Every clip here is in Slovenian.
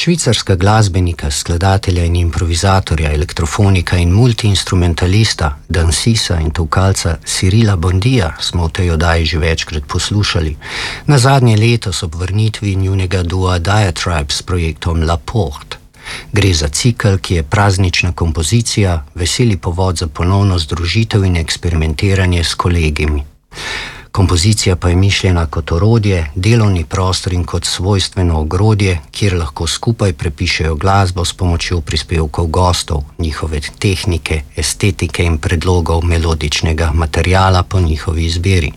Švicarska glasbenika, skladatelja in improvizatorja, elektrofonika in multiinstrumentalista, dansisa in tolkalca Cyrila Bondija smo v tej oddaji že večkrat poslušali. Nazadnje letos ob vrnitvi njunega dua Diatribe s projektom La Porte. Gre za cikel, ki je praznična kompozicija, veseli povod za ponovno združitev in eksperimentiranje s kolegimi. Kompozicija pa je mišljena kot orodje, delovni prostor in kot svojstveno ogrodje, kjer lahko skupaj prepišejo glasbo s pomočjo prispevkov gostov, njihove tehnike, estetike in predlogov melodičnega materiala po njihovi izbiri.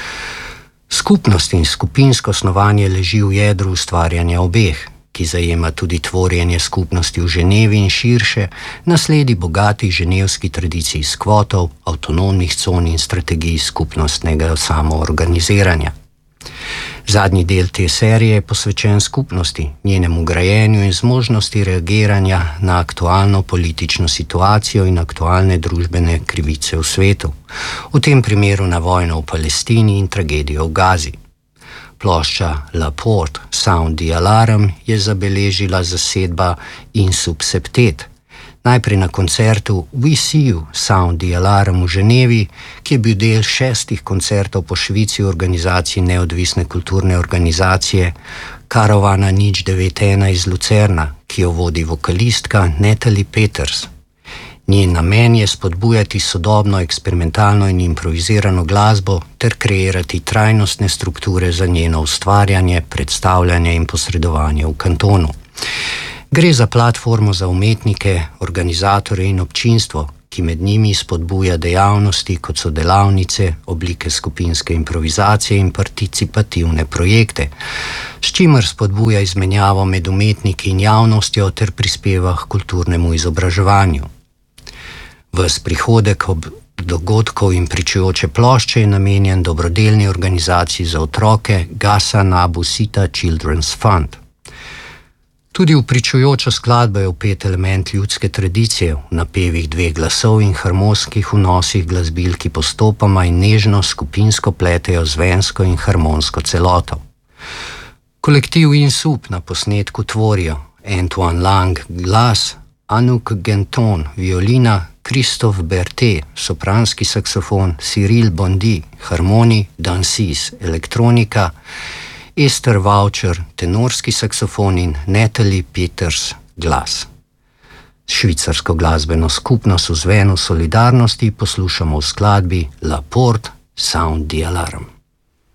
Skupnost in skupinsko snovanje leži v jedru ustvarjanja obeh, ki zajema tudi tvorjenje skupnosti v Ženevi in širše, nasledi bogatih ženevskih tradicij skvotov, avtonomnih con in strategij skupnostnega samoorganiziranja. Zadnji del te serije je posvečen skupnosti, njenemu grajenju in zmožnosti reagiranja na aktualno politično situacijo in aktualne družbene krivice v svetu, v tem primeru na vojno v Palestini in tragedijo v Gazi. Plošča La Porte, Sound the Alarm je zabeležila zasedba Insub Septet. Najprej na koncertu We See You, Sound the Alarm v Ženevi, ki je bil del 6 koncertov po Švici v organizaciji neodvisne kulturne organizacije Karavana 091 iz Lucerna, ki jo vodi vokalistka Natalie Peters. Njen namen je spodbujati sodobno, eksperimentalno in improvizirano glasbo ter kreirati trajnostne strukture za njeno ustvarjanje, predstavljanje in posredovanje v kantonu. Gre za platformo za umetnike, organizatorje in občinstvo, ki med njimi spodbuja dejavnosti, kot so delavnice, oblike skupinske improvizacije in participativne projekte, s čimer spodbuja izmenjavo med umetniki in javnostjo ter prispeva k kulturnemu izobraževanju. Ves prihodek ob dogodkov in pričujoče plošče je namenjen dobrodelni organizaciji za otroke Ghassan Abu Sita Children's Fund. Tudi v pričujočo skladbo je vpet element ljudske tradicije v napevih 2 glasov in harmonskih vnosih glasbil, ki postopoma in nežno skupinsko pletejo zvensko in harmonsko celoto. Kolektiv Insub na posnetku tvorijo Antoine Lang glas, Anouk Genton violina, Christophe Berthet sopranski saksofon, Cyril Bondi harmoni, dansis elektronika, Esther Voucher tenorski saksofon in Natalie Peters glas. Švicarsko glasbeno skupnost v zvenu solidarnosti poslušamo v skladbi La Porte, Sound the Alarm.